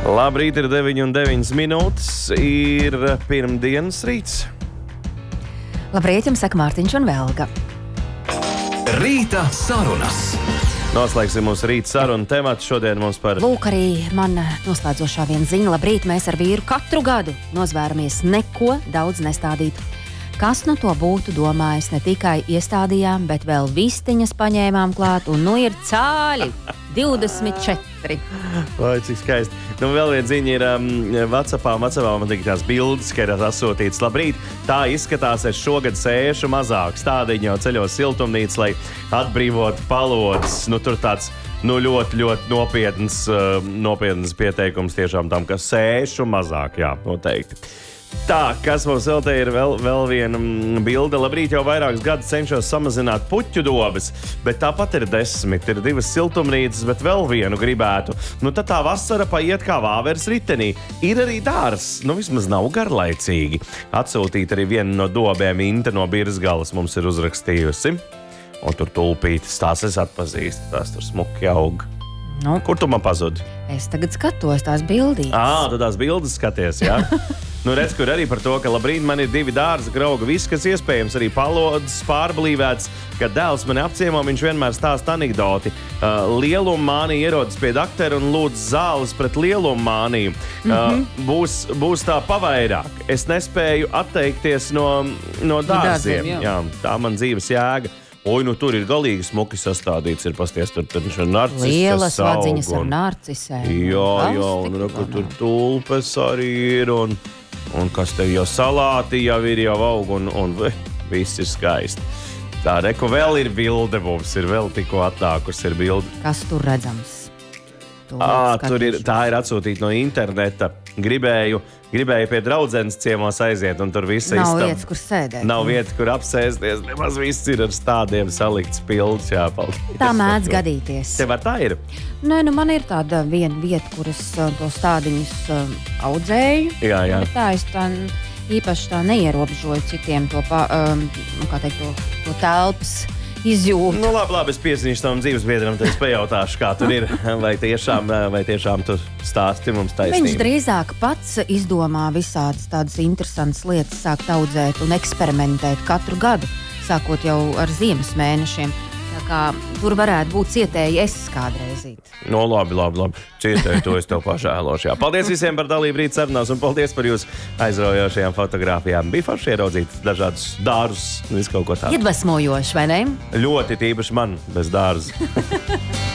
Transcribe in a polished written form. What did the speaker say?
Labrīt, ir 9:09 minūtes, ir pirmdienas rīts. Labrīt, jums saka Mārtiņš un Velga. Rīta sarunas. Noslēgsim mūsu rīta sarunu tematu. Šodien mums par... Lūk, arī man noslēdzošā viena ziņa. Labrīt, mēs ar vīru katru gadu nozvēramies neko daudz nestādīt. Kas no to būtu domājis? Ne tikai iestādījām, bet vēl vistiņas paņēmām klāt, un nu ir cāļi 24. Vai, cik skaisti. Nu, vēl viena ziņa ir WhatsAppā man tikai tās bildes, ka ir sasūtīts. Labrīt, tā izskatās, es šogad sēšu mazāk. Stādiņu jau ceļos siltumnīcu, lai atbrīvotu palodas. Nu, tur tāds ļoti, ļoti nopietnas pieteikums tiešām tam, ka sēšu mazāk, jā, noteikti. Tā, kas mums vēl te ir vēl viena bilde. Labrīt, jau vairākus gadus cenšos samazināt puķu dobes, bet tāpat ir 10. Ir 2 siltumnīcas, bet vēl vienu gribētu. Nu, tad tā vasara paiet kā vāveres ritenī. Ir arī dārs, nu vismaz nav garlaicīgi. Atsūtīt arī vienu no dobēm Inte no Birzgalas mums ir uzrakstījusi. Un tur tulpītes, tās es atpazīstu, tās tur smuki aug. Nu, Kur tu man pazudi? es tagad skatos tās bildītes. Tu tās bildes skaties, jā? Nu, redz, kur arī par to, ka labrīt man ir 2 dārza grauga, viss, kas iespējams, arī palodas pārblīvēts. Kad dēls mani apciemo, viņš vienmēr stāsta anekdoti. Lieluma mānija ierodas pie doktora un lūdz zāles pret lieluma māniju. Būs tā pavairāk. Es nespēju atteikties no dārziem. Jā, tā man dzīves jēga. Oi, nu tur ir galīgi smuki sastādīts, ir pasties, tur narcises Lielas aug vadziņas ar narcisēm. Jā, un tur tulpes arī ir, un kas te jau salāti jau ir, jau aug, un viss ir skaisti. Tā, reku vēl ir bilde mums, ir vēl tikko atnākusi ir bilde. Kas tur redzams? Tā ir atsūtīta no interneta. Gribēju pie draudzenes ciemos aiziet, un tur viss Nav vietas, kur sēdēt. Nav vietas, kur apsēsties. Nemaz viss ir ar stādiem salikts pilns. Jā, paldies. Tā mēdz gadīties. Tev ar tā ir? Nē, nu man ir tāda viena vieta, kur es to stādiņus audzēju. Jā. Bet tā es tā īpaši tā neierobežoju citiem to telpas izjūtu. Nu, labi, es piezīmēšu tam dzīvesbiedram, tad es pajautāšu, kā tur ir, vai tiešām tur stāsti mums taisnība. Viņš drīzāk pats izdomā visādas tādas interesantas lietas, sākt audzēt un eksperimentēt katru gadu, sākot jau ar ziemas mēnešiem. Tā kā tur varētu būt cietēji es kādreizīt. No, labi. Cietēji, to es tev pažēlošu. Paldies visiem par dalību rīt sarunās un paldies par jūsu aizraujošajām fotogrāfijām. Bija forši ieraudzīt dažādus dārzus, visu kaut ko tādu. Iedvesmojoši, vai ne? Ļoti tīpaši man bez dārza.